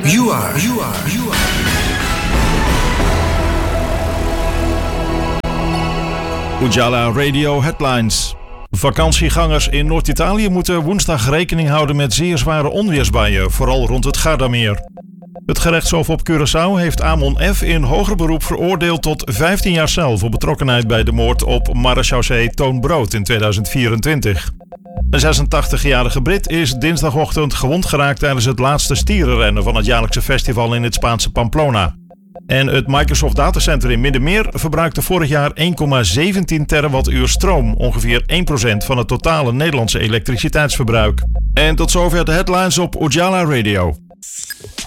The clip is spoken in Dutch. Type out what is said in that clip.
You are. Ujala Radio Headlines. Vakantiegangers in Noord-Italië moeten woensdag rekening houden met zeer zware onweersbuien, vooral rond het Gardameer. Het gerechtshof op Curaçao heeft Amon F. in hoger beroep veroordeeld tot 15 jaar cel voor betrokkenheid bij de moord op marechaussee Toon Brood in 2024. Een 86-jarige Brit is dinsdagochtend gewond geraakt tijdens het laatste stierenrennen van het jaarlijkse festival in het Spaanse Pamplona. En het Microsoft Datacenter in Middenmeer verbruikte vorig jaar 1,17 terawattuur stroom, ongeveer 1% van het totale Nederlandse elektriciteitsverbruik. En tot zover de headlines op Ujala Radio.